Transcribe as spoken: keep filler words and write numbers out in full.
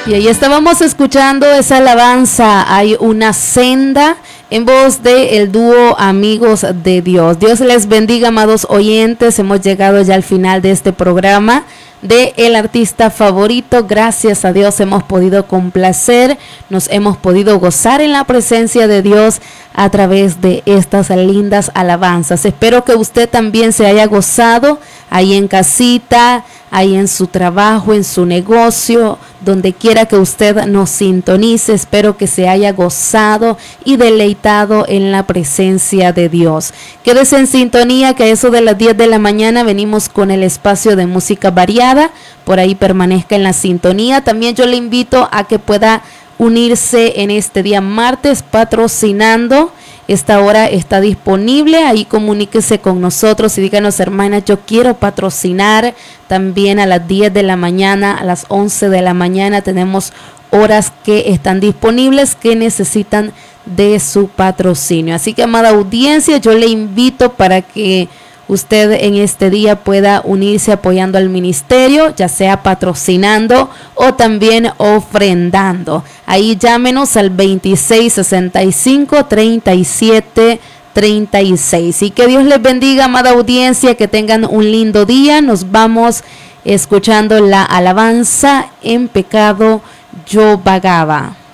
Y ahí estábamos escuchando esa alabanza, Hay una senda, en voz de el dúo Amigos de Dios. Dios les bendiga, amados oyentes. Hemos llegado ya al final de este programa de El Artista Favorito. Gracias a Dios hemos podido complacer, nos hemos podido gozar en la presencia de Dios a través de estas lindas alabanzas. Espero que usted también se haya gozado ahí en casita, ahí en su trabajo, en su negocio, donde quiera que usted nos sintonice. Espero que se haya gozado y deleitado en la presencia de Dios. Quédese en sintonía, que a eso de las diez de la mañana venimos con el espacio de música variada. Por ahí permanezca en la sintonía. También yo le invito a que pueda unirse en este día martes patrocinando. Esta hora está disponible, ahí comuníquese con nosotros y díganos: hermana, yo quiero patrocinar. También a las diez de la mañana, a las once de la mañana tenemos horas que están disponibles que necesitan de su patrocinio. Así que, amada audiencia, yo le invito para que usted en este día pueda unirse apoyando al ministerio, ya sea patrocinando o también ofrendando. Ahí llámenos al veintiséis sesenta y cinco, treinta y siete treinta y seis. Y que Dios les bendiga, amada audiencia, que tengan un lindo día. Nos vamos escuchando la alabanza: En pecado yo vagaba.